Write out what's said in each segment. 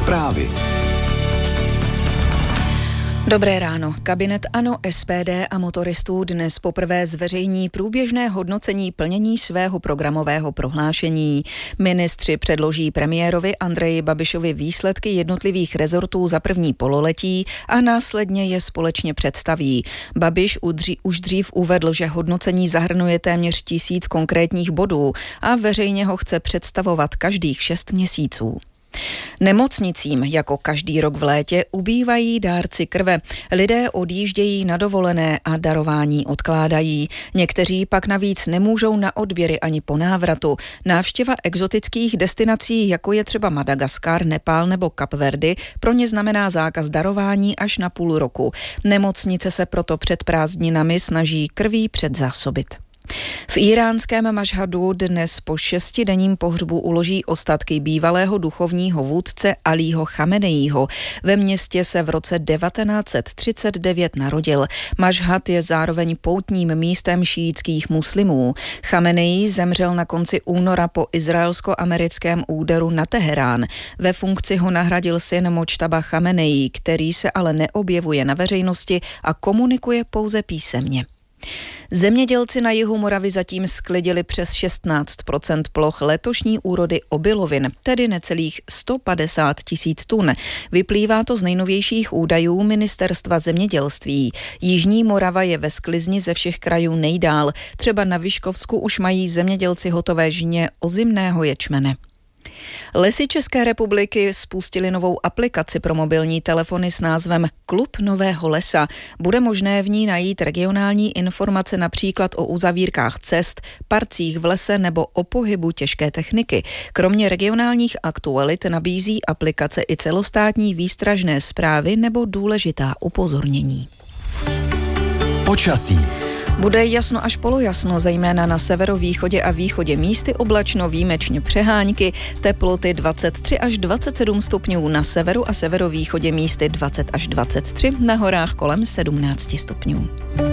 Zprávy. Dobré ráno. Kabinet ANO, SPD a motoristů dnes poprvé zveřejní průběžné hodnocení plnění svého programového prohlášení. Ministři předloží premiérovi Andreji Babišovi výsledky jednotlivých rezortů za první pololetí a následně je společně představí. Babiš už dřív uvedl, že hodnocení zahrnuje téměř 1000 konkrétních bodů a veřejně ho chce představovat každých 6 měsíců. Nemocnicím jako každý rok v létě ubývají dárci krve. Lidé odjíždějí na dovolené a darování odkládají. Někteří pak navíc nemůžou na odběry ani po návratu. Návštěva exotických destinací, jako je třeba Madagaskar, Nepál nebo Kapverdy, pro ně znamená zákaz darování až na půl roku. Nemocnice se proto před prázdninami snaží krví předzásobit. V íránském Mašhadu dnes po 6denním pohřbu uloží ostatky bývalého duchovního vůdce Alího Chameneího. Ve městě se v roce 1939 narodil. Mašhad je zároveň poutním místem šíitských muslimů. Chameneí zemřel na konci února po izraelsko-americkém úderu na Teherán. Ve funkci ho nahradil syn Močtaba Chameneí, který se ale neobjevuje na veřejnosti a komunikuje pouze písemně. Zemědělci na jihu Moravy zatím sklidili přes 16% ploch letošní úrody obilovin, tedy necelých 150 000 tun. Vyplývá to z nejnovějších údajů Ministerstva zemědělství. Jižní Morava je ve sklizni ze všech krajů nejdál. Třeba na Vyškovsku už mají zemědělci hotové žně ozimného ječmene. Lesy České republiky spustili novou aplikaci pro mobilní telefony s názvem Klub Nového lesa. Bude možné v ní najít regionální informace například o uzavírkách cest, parcích v lese nebo o pohybu těžké techniky. Kromě regionálních aktualit nabízí aplikace i celostátní výstražné zprávy nebo důležitá upozornění. Počasí. Bude jasno až polojasno, zejména na severovýchodě a východě, místy oblačno, výjimečně přehánky, teploty 23 až 27 stupňů na severu a severovýchodě, místy 20 až 23, na horách kolem 17 stupňů.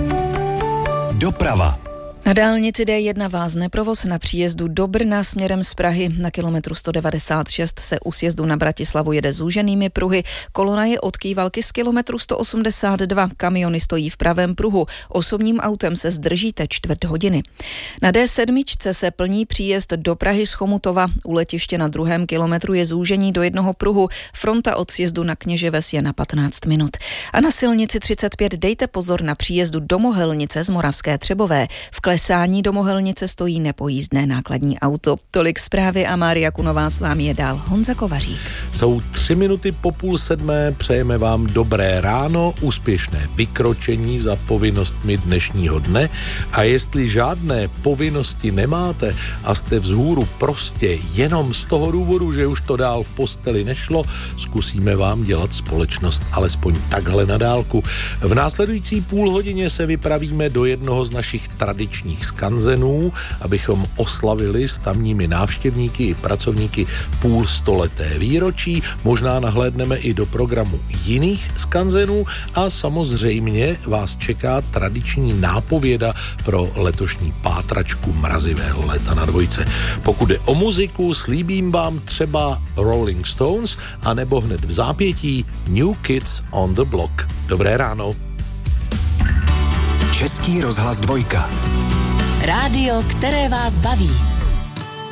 Doprava. Na dálnici D1 vázne provoz na příjezdu do Brna směrem z Prahy. Na kilometru 196 se u sjezdu na Bratislavu jede zúženými pruhy. Kolona je od Kývalky z kilometru 182. Kamiony stojí v pravém pruhu. Osobním autem se zdržíte 1/4 hodiny. Na D7 se plní příjezd do Prahy z Chomutova. U letiště na 2. kilometru je zúžení do jednoho pruhu. Fronta od sjezdu na Kněževes je na 15 minut. A na silnici 35 dejte pozor na příjezdu do Mohelnice z Moravské Třebové. V klesání do Mohelnice stojí nepojízdné nákladní auto. Tolik zprávy a Mária Kunová s vámi je dál Honza Kovařík. Jsou 3 minuty po 6:30, přejeme vám dobré ráno, úspěšné vykročení za povinnostmi dnešního dne a jestli žádné povinnosti nemáte a jste vzhůru prostě jenom z toho důvodu, že už to dál v posteli nešlo, zkusíme vám dělat společnost alespoň takhle na dálku. V následující půl hodině se vypravíme do jednoho z našich tradičních skanzenů, abychom oslavili s tamními návštěvníky i pracovníky 500leté výročí. Možná nahlédneme i do programu jiných skanzenů a samozřejmě vás čeká tradiční nápověda pro letošní pátračku mrazivého léta na dvojce. Pokud jde o muziku, slíbím vám třeba Rolling Stones a nebo hned v zápětí New Kids on the Block. Dobré ráno. Český rozhlas 2. Rádio, které vás baví.